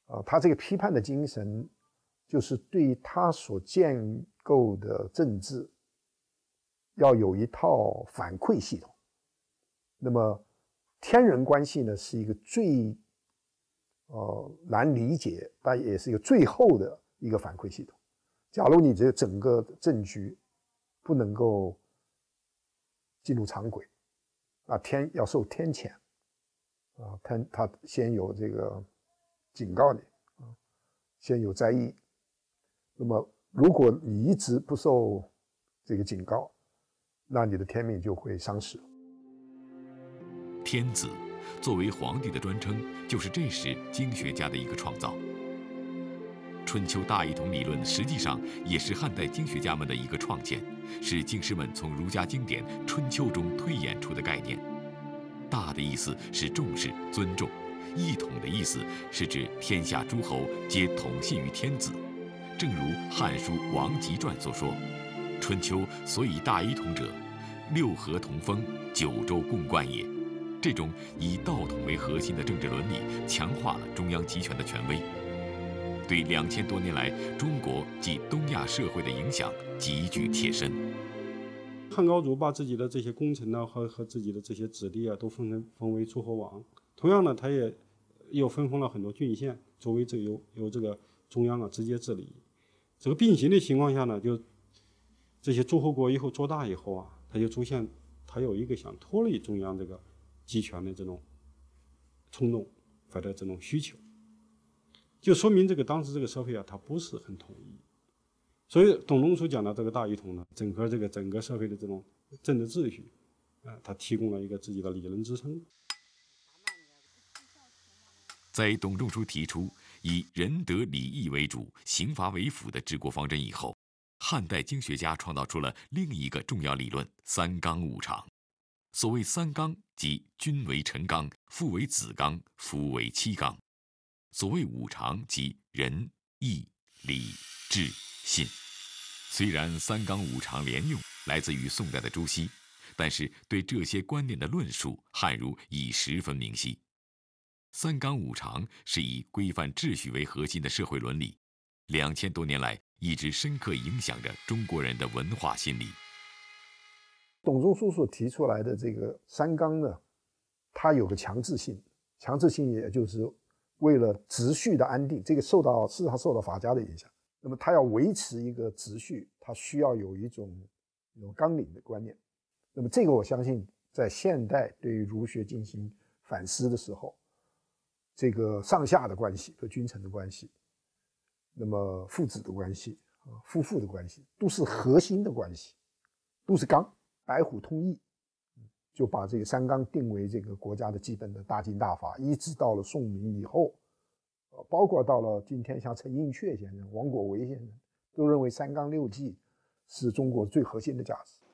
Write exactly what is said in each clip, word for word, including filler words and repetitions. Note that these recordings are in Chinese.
啊，他这个批判的精神，就是对他所建构的政治要有一套反馈系统。那么天人关系呢，是一个最呃难理解，但也是一个最后的一个反馈系统。假如你这整个政局不能够进入常轨，啊，天要受天谴，啊，他他先有这个警告你，啊，先有灾异。那么如果你一直不受这个警告，那你的天命就会丧失。 天子作为皇帝的专称，就是这时经学家的一个创造。春秋大一统理论实际上也是汉代经学家们的一个创建，是经师们从儒家经典《春秋》中推演出的概念。大的意思是重视、尊重；一统的意思是指天下诸侯皆统信于天子。正如《汉书·王吉传》所说：“春秋所以大一统者，六合同风，九州共贯也。”这种以道统为核心的政治伦理，强化了中央集权的权威，对两千多年来中国及东亚社会的影响极具切身。 汉高祖把自己的这些功臣呢和和自己的这些子弟啊都分成封为诸侯王，同样呢，他也又分封了很多郡县，作为这由由这个中央啊直接治理。这个并行的情况下呢，就这些诸侯国以后做大以后啊，他就出现他有一个想脱离中央这个集权的这种冲动或者这种需求，就说明这个当时这个社会啊，它不是很统一。所以董仲舒讲的这个大一统呢，整个这个整个社会的这种政治秩序，啊、呃，他提供了一个自己的理论支撑。 在董仲舒提出以仁德礼义为主、刑罚为辅的治国方针以后，汉代经学家创造出了另一个重要理论——三纲五常。所谓三纲，即君为臣纲，父为子纲，夫为妻纲；所谓五常，即仁、义、礼、智、信。虽然三纲五常连用，来自于宋代的朱熹，但是对这些观念的论述，汉儒已十分明晰。三纲五常是以规范秩序为核心的社会伦理，两千多年来一直深刻影响着中国人的文化心理。 董仲舒所提出来的这个三纲呢，它有个强制性，强制性也就是为了秩序的安定，这个受到事实上受到法家的影响。那么它要维持一个秩序，它需要有一种有纲领的观念。那么这个我相信，在现代对于儒学进行反思的时候，这个上下的关系和君臣的关系，那么父子的关系啊，夫妇的关系，都是核心的关系，都是纲。白虎通义，就把这个三纲定为这个国家的基本的大经大法，一直到了宋明以后，呃，包括到了今天，像陈寅恪先生、王国维先生都认为三纲六纪是中国最核心的价值。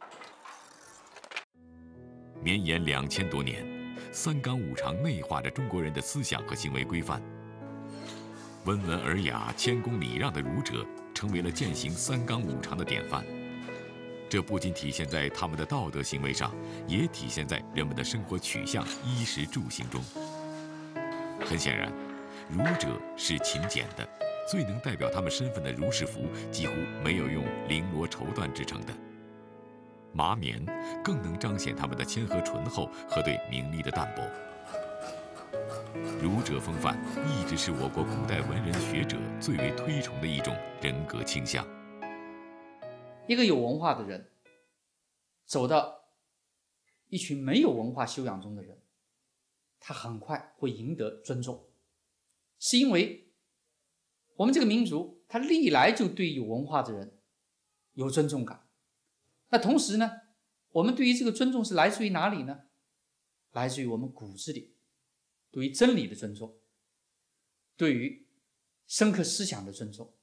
绵延两千多年，三纲五常内化着中国人的思想和行为规范。温文尔雅、谦恭礼让的儒者，成为了践行三纲五常的典范。这不仅体现在他们的道德行为上，也体现在人们的生活取向、衣食住行中。很显然，儒者是勤俭的，最能代表他们身份的儒士服几乎没有用绫罗绸缎制成的，麻棉更能彰显他们的谦和醇厚和对名利的淡泊。儒者风范一直是我国古代文人学者最为推崇的一种人格倾向。 一个有文化的人走到一群没有文化修养中的人，他很快会赢得尊重，是因为我们这个民族他历来就对有文化的人有尊重感。那同时呢，我们对于这个尊重是来自于哪里呢？来自于我们骨子里对于真理的尊重，对于深刻思想的尊重。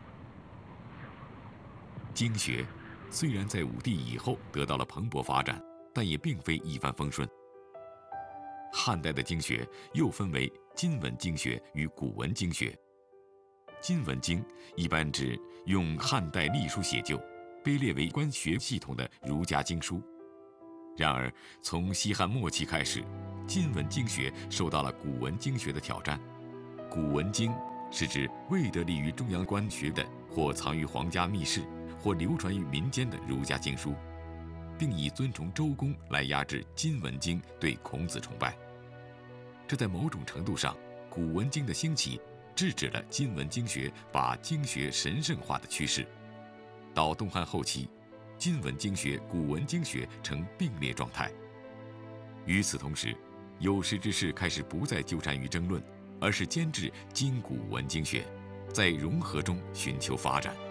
经学虽然在武帝以后得到了蓬勃发展，但也并非一帆风顺。汉代的经学又分为今文经学与古文经学。今文经一般指用汉代隶书写就，被列为官学系统的儒家经书。然而，从西汉末期开始，今文经学受到了古文经学的挑战。古文经是指未得力于中央官学的，或藏于皇家密室，或流传于民间的儒家经书，并以尊崇周公来压制今文经对孔子崇拜。这在某种程度上，古文经的兴起制止了今文经学把经学神圣化的趋势。到东汉后期，今文经学、古文经学呈并列状态。与此同时，有识之士开始不再纠缠于争论，而是兼治今古文经学，在融合中寻求发展。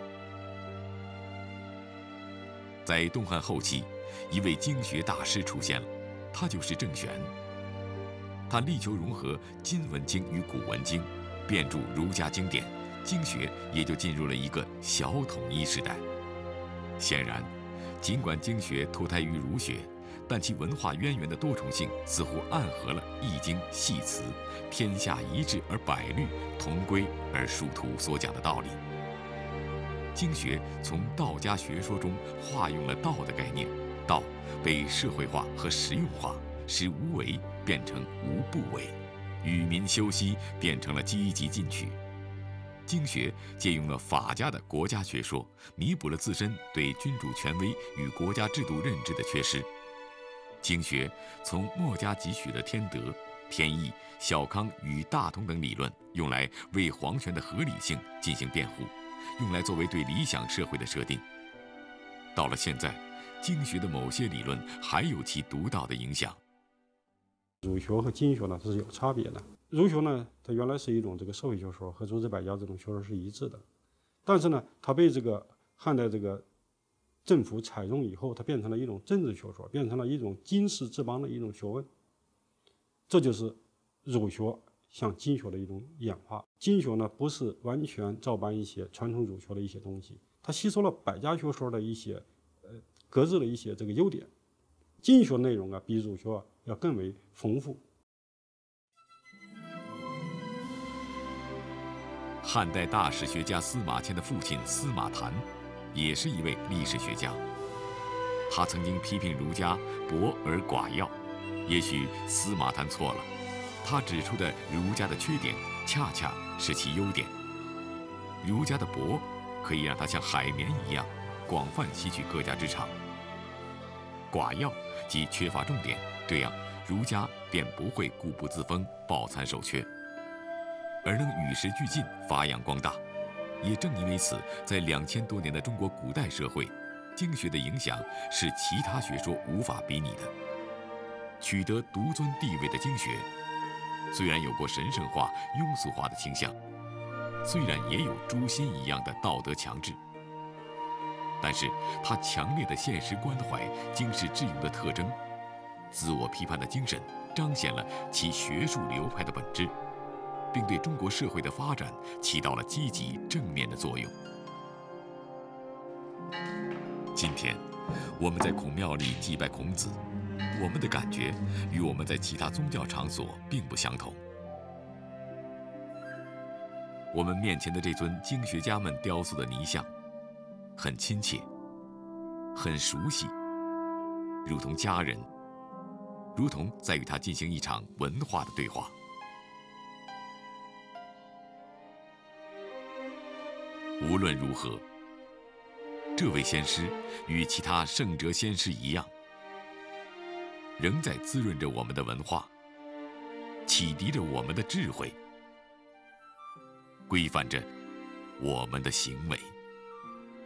在东汉后期，一位经学大师出现了，他就是郑玄。他力求融合今文经与古文经，遍注儒家经典，经学也就进入了一个小统一时代。显然，尽管经学脱胎于儒学，但其文化渊源的多重性似乎暗合了《易经》系辞“天下一致而百虑，同归而殊途”所讲的道理。经学从道家学说中化用了道的概念，道被社会化和实用化，使无为变成无不为，与民休息变成了积极进取。经学借用了法家的国家学说，弥补了自身对君主权威与国家制度认知的缺失。经学从墨家汲取了天德、天意、小康与大同等理论，用来为皇权的合理性进行辩护，用来作为对理想社会的设定。到了现在，经学的某些理论还有其独到的影响。 儒学和经学呢是有差别的。儒学呢，它原来是一种这个社会学说，和诸子百家这种学说是一致的，但是呢，它被这个汉代这个政府采用以后，它变成了一种政治学说，变成了一种经世治邦的一种学问。这就是儒学向经学的一种演化。经学呢，不是完全照搬一些传统儒学的一些东西，它吸收了百家学说的一些呃各自的一些这个优点。经学内容啊，比儒学要更为丰富。 汉代大史学家司马迁的父亲司马谈，也是一位历史学家。他曾经批评儒家博而寡要，也许司马谈错了。他指出的儒家的缺点，恰恰是其优点。儒家的博，可以让他像海绵一样，广泛吸取各家之长。寡要即缺乏重点，这样儒家便不会固步自封、抱残守缺，而能与时俱进、发扬光大。也正因为此，在两千多年的中国古代社会，经学的影响是其他学说无法比拟的。取得独尊地位的经学，虽然有过神圣化、庸俗化的倾向，虽然也有诛心一样的道德强制，但是它强烈的现实关怀、经世致用的特征，自我批判的精神，彰显了其学术流派的本质，并对中国社会的发展起到了积极正面的作用。今天，我们在孔庙里祭拜孔子，我们的感觉与我们在其他宗教场所并不相同。我们面前的这尊经学家们雕塑的泥像，很亲切，很熟悉，如同家人，如同在与他进行一场文化的对话。无论如何，这位先师与其他圣哲先师一样，仍在滋润着我们的文化，启迪着我们的智慧，规范着我们的行为。